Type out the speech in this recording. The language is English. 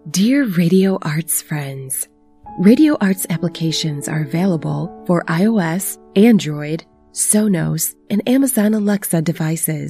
Dear Radio Arts friends, Radio Arts applications are available for iOS, Android, Sonos, and Amazon Alexa devices.